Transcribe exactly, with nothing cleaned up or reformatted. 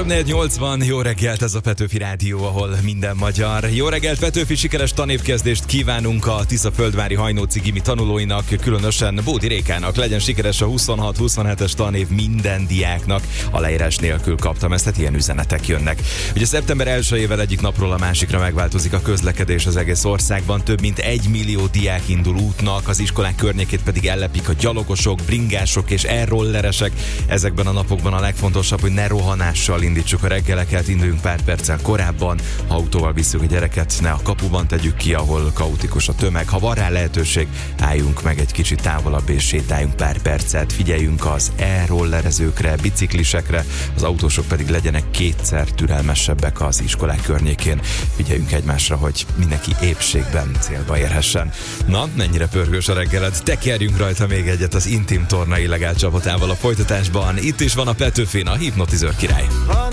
három nyolc van, jó reggelt, ez a Petőfi Rádió, ahol minden magyar. Jó reggelt, Petőfi, sikeres tanévkezdést kívánunk a Tiszaföldvári Hajnóci Gimi tanulóinak, különösen Bódi Rékának. Legyen sikeres a huszonhat huszonhetes tanév minden diáknak. Aláírás nélkül kaptam ezt, tehát ilyen üzenetek jönnek. Ugye szeptember elsejével egyik napról a másikra megváltozik a közlekedés az egész országban. Több mint egy millió diák indul útnak, az iskolák környékét pedig ellepik a gyalogosok, bringások és e-rolleresek. Ezekben a napokban a legfontosabb, hogy ne rohanással indítsuk a reggeleket, induljunk pár perccel korábban, ha autóval visszük a gyereket, ne a kapuban tegyük ki, ahol kaotikus a tömeg. Ha van rá lehetőség, álljunk meg egy kicsit távolabb és sétáljunk pár percet, figyeljünk az e-rollerezőkre, biciklisekre, az autósok pedig legyenek kétszer türelmesebbek az iskolák környékén. Figyeljünk egymásra, hogy mindenki épségben célba érhessen. Na, mennyire pörgős a reggeled, tekerjünk rajta még egyet az Intim Torna illegál csapatával a folytatásban. Itt is van a Petőfin, a hipnotizőr király.